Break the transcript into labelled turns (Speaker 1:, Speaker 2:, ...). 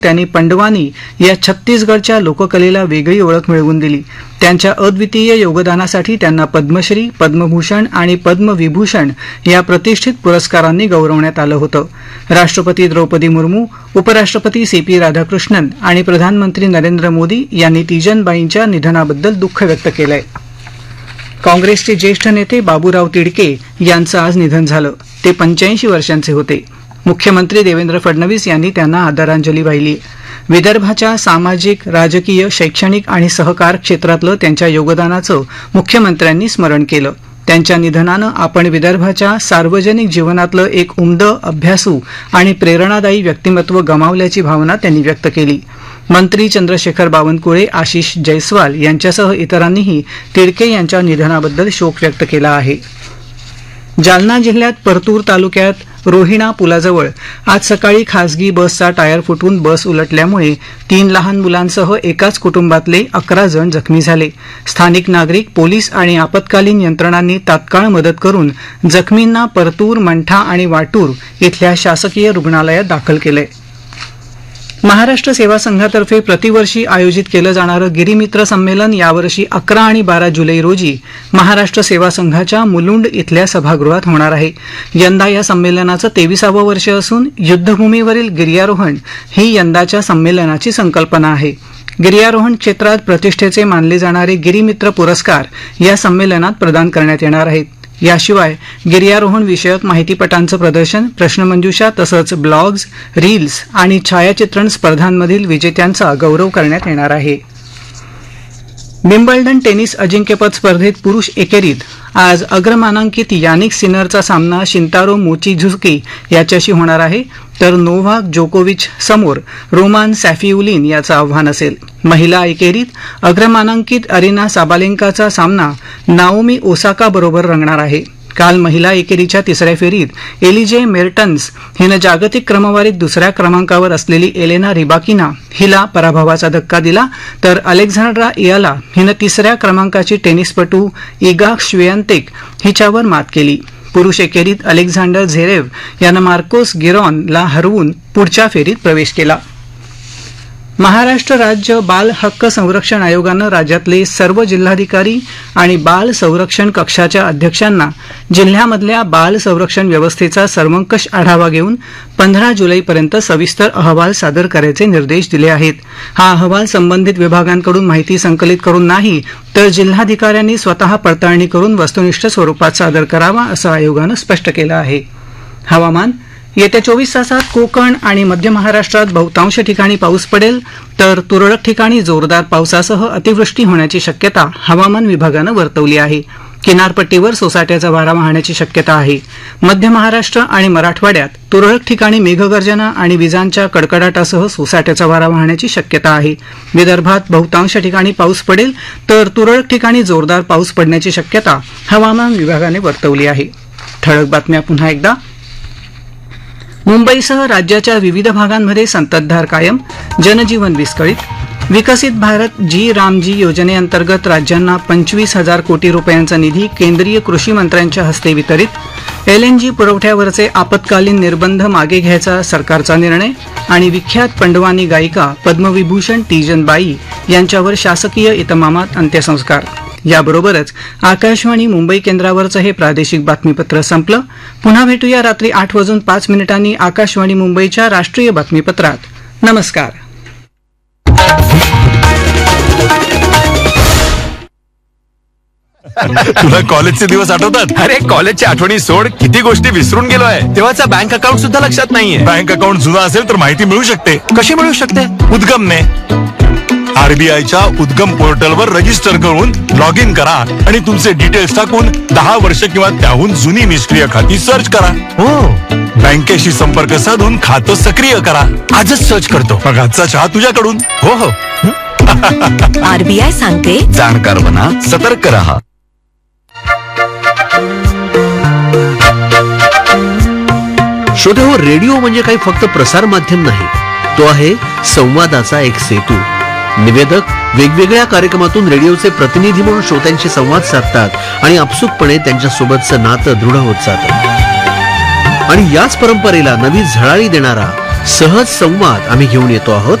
Speaker 1: त्यांनी पंडवानी या छत्तीसगडच्या लोककलेला वेगळी ओळख मिळवून दिली. त्यांच्या अद्वितीय योगदानासाठी त्यांना पद्मश्री, पद्मभूषण आणि पद्मविभूषण या प्रतिष्ठित पुरस्कारांनी गौरवण्यात आलं होतं. राष्ट्रपती द्रौपदी मुर्मू, उपराष्ट्रपती CP राधाकृष्णन आणि प्रधानमंत्री नरेंद्र मोदी यांनी तीजनबाईंच्या निधनाबद्दल दुःख व्यक्त केलंय. काँग्रेसचे ज्येष्ठ नेते बाबूराव तिडके यांचं आज निधन झालं. ते 85 वर्षांचे होते. मुख्यमंत्री देवेंद्र फडणवीस यांनी त्यांना आदरांजली वाहिली. विदर्भाच्या सामाजिक, राजकीय, शैक्षणिक आणि सहकार क्षेत्रातलं त्यांच्या योगदानाचं मुख्यमंत्र्यांनी स्मरण केलं. त्यांच्या निधनानं आपण विदर्भाच्या सार्वजनिक जीवनातलं एक उमद, अभ्यासू आणि प्रेरणादायी व्यक्तिमत्व गमावल्याची भावना त्यांनी व्यक्त केली. मंत्री चंद्रशेखर बावनकुळे, आशिष जयस्वाल यांच्यासह इतरांनीही तिडके यांच्या निधनाबद्दल शोक व्यक्त केला आहे. जालना जिल्ह्यात परतूर तालुक्यात रोहिणा पुलाजवळ आज सकाळी खासगी बसचा टायर फुटून बस उलटल्यामुळे 3 लहान मुलांसह एकाच कुटुंबातले 11 जण जखमी झाले. स्थानिक नागरिक, पोलीस आणि आपत्कालीन यंत्रणांनी तात्काळ मदत करून जखमींना परतूर, मंठा आणि वाटूर इथल्या शासकीय रुग्णालयात दाखल केलंय. महाराष्ट्र सेवा संघातर्फे प्रतिवर्षी आयोजित केलं जाणारं गिरीमित्र संमेलन यावर्षी 11 आणि 12 जुलै रोजी महाराष्ट्र सेवा संघाच्या मुलुंड इथल्या सभागृहात होणार आहे. यंदा या संमेलनाचं 23वे वर्ष असून युद्धभूमीवरील गिर्यारोहण ही यंदाच्या संमेलनाची संकल्पना आहे. गिर्यारोहण क्षेत्रात प्रतिष्ठेचे मानले जाणारे गिरीमित्र पुरस्कार या संमेलनात प्रदान करण्यात येणार आहेत. याशिवाय गिर्यारोहण विषयक माहितीपटांचं प्रदर्शन, प्रश्नमंजुषा तसंच ब्लॉग्स, रील्स आणि छायाचित्रण स्पर्धांमधील विजेत्यांचा गौरव करण्यात येणार आहे. विम्बल्डन टेनिस अजिंक्यपद स्पर्धेत पुरुष एकेरीत आज अग्रमानांकित यानिक सिनरचा सामना शिंतारो मोचिझुकी याच्याशी होणार आहे, तर नोव्हाक जोकोविच समोर रोमान सॅफिउलिन याचं आव्हान असेल. महिला एकेरीत अग्रमानांकित अरिना साबालेंकाचा सामना नाओमी ओसाका बरोबर रंगणार आहे. काल महिला एकेरीच्या 3ऱ्या फेरीत एलिजे मेर्टन्स हिनं जागतिक क्रमवारीत 2ऱ्या क्रमांकावर असलेली एलेना रिबाकिना हिला पराभवाचा धक्का दिला, तर अलेक्झांड्रा इयाला हिनं 3ऱ्या क्रमांकाची टेनिसपटू इगा श्वेयंतेक हिच्यावर मात केली. पुरुष एकेरीत अलेक्झांडर झेरेव यानं मार्कोस गिरॉनला हरवून पुढच्या फेरीत प्रवेश केला. महाराष्ट्र राज्य बाल हक्क संरक्षण आयोगानं राज्यातले सर्व जिल्हाधिकारी आणि बाल संरक्षण कक्षाच्या अध्यक्षांना जिल्ह्यामधल्या बाल संरक्षण व्यवस्थेचा सर्वंकष आढावा घेऊन 15 जुलैपर्यंत सविस्तर अहवाल सादर करायचे निर्देश दिले आहेत. हा अहवाल संबंधित विभागांकडून माहिती संकलित करून नाही, तर जिल्हाधिकाऱ्यांनी स्वतः पडताळणी करून वस्तुनिष्ठ स्वरूपात सादर करावा, असं आयोगानं स्पष्ट केलं आहे. हवामान. येत्या 24 तासात कोकण आणि मध्य महाराष्ट्रात बहुतांश ठिकाणी पाऊस पडेल, तर तुरळक ठिकाणी जोरदार पावसासह अतिवृष्टी होण्याची शक्यता हवामान विभागानं वर्तवली आहे. किनारपट्टीवर सोसाट्याचा वारा वाहण्याची शक्यता आहे. मध्य महाराष्ट्र आणि मराठवाड्यात तुरळक ठिकाणी मेघगर्जना आणि विजांच्या कडकडाटासह सोसाट्याचा वारा वाहण्याची शक्यता आहे. विदर्भात बहुतांश ठिकाणी पाऊस पडेल, तर तुरळक ठिकाणी जोरदार पाऊस पडण्याची शक्यता हवामान विभागाने वर्तवली आहे. ठळक बातम्या पुन्हा एकदा. मुंबईसह राज्याच्या विविध भागांमध्ये संततधार कायम, जनजीवन विस्कळीत. विकसित भारत जी योजनेअंतर्गत राज्यांना 25,000 कोटी रुपयांचा निधी केंद्रीय कृषी मंत्र्यांच्या हस्ते वितरित. LNG पुरवठ्यावरचे आपत्कालीन निर्बंध मागे घ्यायचा सरकारचा निर्णय. आणि विख्यात पंडवानी गायिका पद्मविभूषण तीजनबाई यांच्यावर शासकीय इतमामात अंत्यसंस्कार. याबरोबरच आकाशवाणी मुंबई केंद्रावरचं हे प्रादेशिक बातमीपत्र संपलं. पुन्हा भेटूया रात्री 8:05 आकाशवाणी मुंबईच्या राष्ट्रीय बातमीपत्रात. नमस्कार.
Speaker 2: तुला कॉलेजचे दिवस आठवतात?
Speaker 3: अरे कॉलेजच्या आठवणी सोड, किती गोष्टी विसरून गेलोय. तेव्हाचा बँक अकाउंट सुद्धा लक्षात नाहीये.
Speaker 2: बँक अकाउंट जुना असेल तर माहिती मिळू शकते.
Speaker 3: कशी मिळू शकते?
Speaker 2: उद्गमने. RBIच्या उद्गम पोर्टलवर रजिस्टर करून लॉग इन करा आणि तुमचे डिटेल्स टाकून 10 वर्ष किंवा त्याहून जुनी निष्क्रिय खाती सर्च करा.
Speaker 3: हो,
Speaker 2: बँकेशी संपर्क साधून खातं सक्रिय करा.
Speaker 3: आजच सर्च करतो.
Speaker 2: मग आजचा चहा तुझ्याकडून.
Speaker 3: हो हो.
Speaker 4: RBI सांगते,
Speaker 3: जाणकार बना, सतर्क रहा.
Speaker 5: श्रोते हो, रेडिओ म्हणजे काही फक्त प्रसार माध्यम नाही, तो आहे संवादाचा एक सेतू. निवेदक वेगवेगळ्या कार्यक्रमातून रेडिओचे प्रतिनिधी म्हणून श्रोत्यांशी संवाद साधतात आणि आपसुकपणे त्यांच्यासोबतचं नातं दृढ होत जातं. आणि याच परंपरेला नवी झळाळी देणारा सहज संवाद आम्ही घेऊन येतो आहोत